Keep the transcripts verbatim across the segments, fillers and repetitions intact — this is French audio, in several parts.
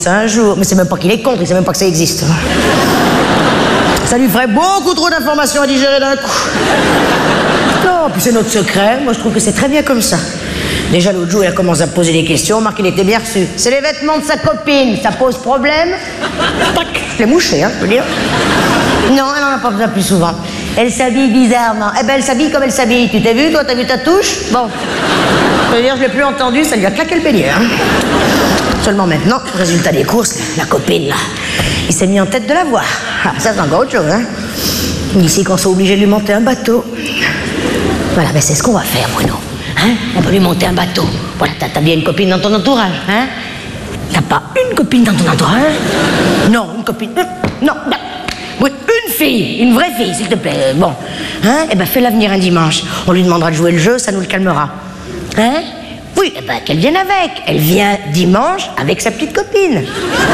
un jour, mais c'est même pas qu'il est contre, il sait même pas que ça existe. Ça lui ferait beaucoup trop d'informations à digérer d'un coup. Non, puis c'est notre secret, moi je trouve que c'est très bien comme ça. Déjà l'autre jour, il a commencé à me poser des questions, Marc il était bien reçu. C'est les vêtements de sa copine, ça pose problème? Tac, je l'ai mouché, hein, je veux dire. Non, elle en a pas besoin plus souvent. Elle s'habille bizarrement. Eh ben elle s'habille comme elle s'habille. Tu t'es vu, toi, t'as vu ta touche? Bon. Je veux dire, je l'ai plus entendu, ça lui a claqué le bélier, hein. Seulement maintenant, résultat des courses, la copine, là, il s'est mis en tête de la voir. Ah, ça, c'est encore autre chose, hein. Ici, qu'on soit obligé de lui monter un bateau. Voilà, ben c'est ce qu'on va faire, Bruno. Hein? On va lui monter un bateau. Voilà, t'as bien une copine dans ton entourage, hein? T'as pas une copine dans ton entourage? Non, une copine... Non, non. Oui, une fille, une vraie fille, s'il te plaît. Bon, hein? Eh ben, fais-la venir un dimanche. On lui demandera de jouer le jeu, ça nous le calmera. Hein? Oui, eh ben, qu'elle vienne avec. Elle vient dimanche avec sa petite copine.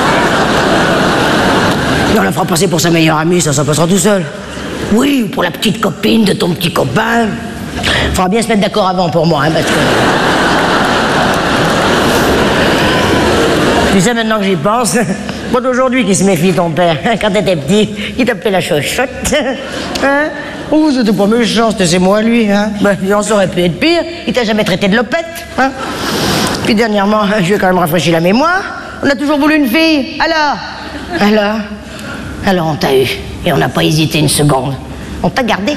Et on la fera passer pour sa meilleure amie, ça, ça passera tout seul. Oui, ou pour la petite copine de ton petit copain. Faudra bien se mettre d'accord avant pour moi, hein, parce que... Tu sais, maintenant que j'y pense, moi d'aujourd'hui qui se méfie ton père. Quand t'étais petit, il t'appelait la chochotte. Hein? Oh, c'était pas méchant, c'était moi, lui. Hein? Ben, on saurait pu être pire. Il t'a jamais traité de lopette. Hein? Puis dernièrement, je lui ai quand même rafraîchi la mémoire. On a toujours voulu une fille. Alors Alors Alors on t'a eu. Et on n'a pas hésité une seconde. On t'a gardé.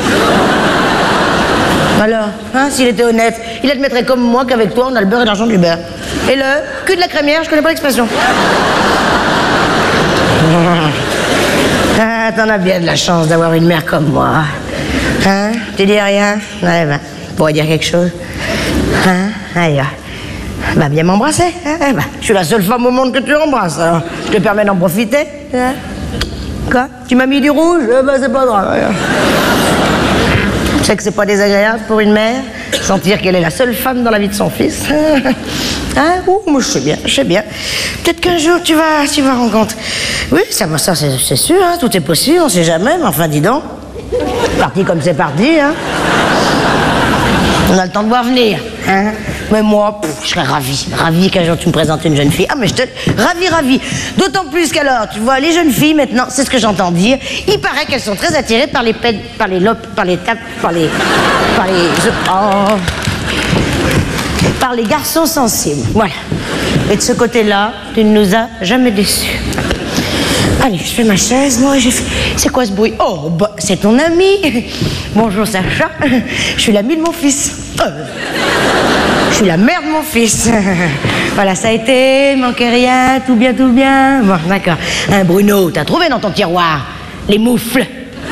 Alors, hein, s'il était honnête, il admettrait comme moi qu'avec toi, on a le beurre et l'argent du beurre. Et le cul de la crémière, je connais pas l'expression. Ah, t'en as bien de la chance d'avoir une mère comme moi. Hein? Tu dis rien? Ouais, ben, pourrais dire quelque chose. Hein? Aïe. Bah, viens m'embrasser. Hein? Bah, je suis la seule femme au monde que tu embrasses, alors je te permets d'en profiter. Hein? Quoi? Tu m'as mis du rouge? Eh ben, c'est pas grave. Je sais que c'est pas désagréable pour une mère, sentir qu'elle est la seule femme dans la vie de son fils. Hein? Ouh, moi je sais bien, je sais bien. Peut-être qu'un jour tu vas, tu vas rencontrer. Oui, ça, ça c'est sûr, hein, tout est possible, on sait jamais, mais enfin dis donc. Parti comme c'est parti, hein. On a le temps de voir venir, hein. Mais moi, pff, je serais ravi, ravi qu'un jour tu me présentes une jeune fille. Ah, mais je te... Ravi, ravi. D'autant plus qu'alors, tu vois, les jeunes filles, maintenant, c'est ce que j'entends dire, il paraît qu'elles sont très attirées par les pèdes, par les lopes, par les tapes, par les... par les... Oh... par les garçons sensibles, voilà. Et de ce côté-là, tu ne nous as jamais déçus. Allez, je fais ma chaise, moi, j'ai fait... C'est quoi ce bruit? Oh, bah, c'est ton ami. Bonjour, Sacha. Je suis l'ami de mon fils. Euh... Je suis la mère de mon fils. Voilà, ça a été, manquait rien, tout bien, tout bien. Bon, d'accord. Hein, Bruno, t'as trouvé dans ton tiroir les moufles?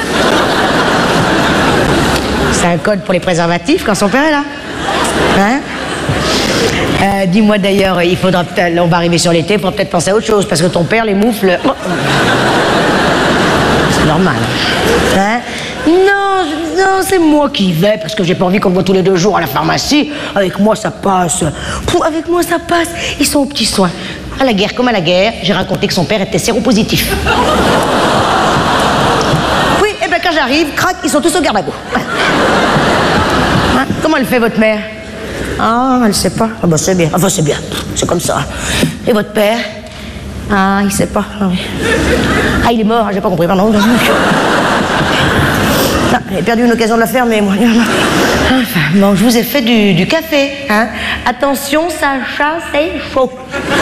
C'est un code pour les préservatifs quand son père est là. Hein? Euh, dis-moi d'ailleurs, il faudra peut-être, on va arriver sur l'été, il faudra peut-être penser à autre chose, parce que ton père, les moufles... Oh. C'est normal. Hein? Non, je... non, c'est moi qui y vais, parce que j'ai pas envie qu'on me voit tous les deux jours à la pharmacie. Avec moi, ça passe. Pouh, avec moi, ça passe. Ils sont aux petits soins. À la guerre, comme à la guerre, j'ai raconté que son père était séropositif. Oui, et bien quand j'arrive, crac, ils sont tous au garde-à-vous. Hein? Comment elle fait, votre mère? Ah, elle sait pas. Ah bah c'est bien. Enfin, c'est bien. C'est comme ça. Et votre père? Ah, il sait pas. Ah, oui. Ah, il est mort, j'ai pas compris, pardon. Non, j'ai perdu une occasion de la fermer, moi. Enfin, bon, je vous ai fait du, du café, hein. Attention, Sacha, c'est chaud.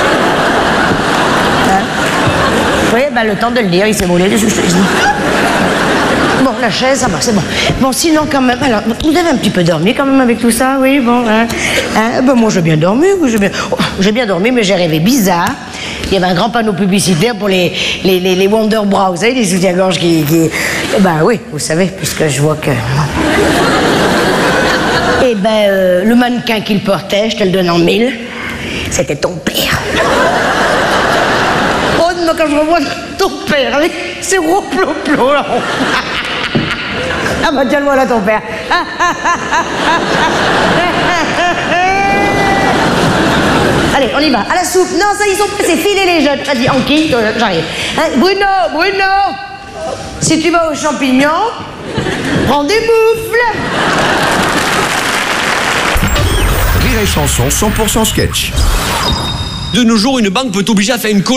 Hein? Oui, bah, le temps de le dire, il s'est brûlé dessus. Bon, la chaise, ça va, c'est bon. Bon, sinon, quand même, alors, vous avez un petit peu dormi quand même avec tout ça, oui, bon, hein, hein, ben, moi, j'ai bien dormi, oui, j'ai bien... Oh, j'ai bien dormi, mais j'ai rêvé bizarre. Il y avait un grand panneau publicitaire pour les, les, les, les Wonder Bras, vous savez, les soutiens-gorge qui... qui... Eh ben oui, vous savez, puisque je vois que... Eh ben, euh, le mannequin qu'il portait, je te le donne en mille, c'était ton père. Oh non, quand je revois ton père, avec ses gros plots-plots, là. Ah bah tiens, le voilà ton père. Allez, on y va. À la soupe. Non, ça, ils sont pressés. Filez les jeunes. Vas-y, Anki, j'arrive. Hein, Bruno, Bruno, si tu vas aux champignons, prends des moufles. Rire et chanson cent pour cent sketch. De nos jours, une banque peut t'obliger à faire une